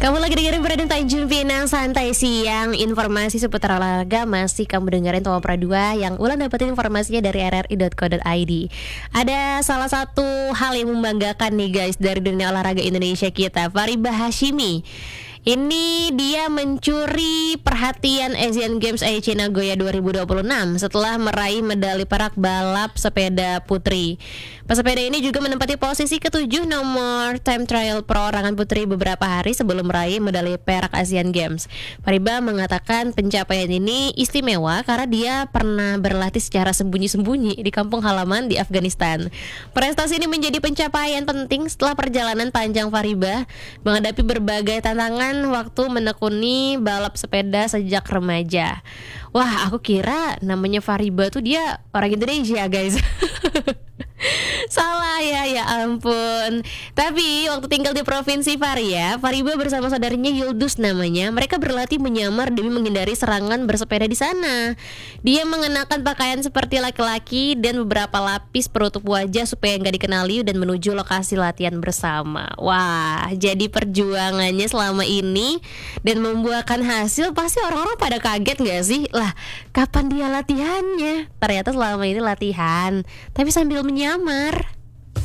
Kamu lagi dengerin Brandon Tanjung Pinang Santai Siang. Informasi seputar olahraga masih kamu dengerin Tomo Pradua, yang ulang dapetin informasinya dari rri.co.id. Ada salah satu hal yang membanggakan nih guys dari dunia olahraga Indonesia kita, Fariba Hashimi. Ini dia mencuri perhatian Asian Games Aichi Nagoya 2026 setelah meraih medali perak balap sepeda putri. Pesepeda ini juga menempati posisi ke-7 nomor time trial perorangan putri beberapa hari sebelum meraih medali perak Asian Games. Fariba mengatakan pencapaian ini istimewa karena dia pernah berlatih secara sembunyi-sembunyi di kampung halaman di Afghanistan. Prestasi ini menjadi pencapaian penting setelah perjalanan panjang Fariba menghadapi berbagai tantangan waktu menekuni balap sepeda sejak remaja. Wah, aku kira namanya Fariba tuh dia orang Indonesia, guys. Salah ya ampun. Tapi waktu tinggal di Provinsi Varia, Fariba bersama saudarinya Yuldus namanya, mereka berlatih menyamar demi menghindari serangan bersepeda di sana. Dia mengenakan pakaian seperti laki-laki dan beberapa lapis penutup wajah supaya nggak dikenali dan menuju lokasi latihan bersama. Wah, jadi perjuangannya selama ini dan membuahkan hasil, pasti orang-orang pada kaget nggak sih? Lah, kapan dia latihannya? Ternyata selama ini latihan, tapi sambil menyamar.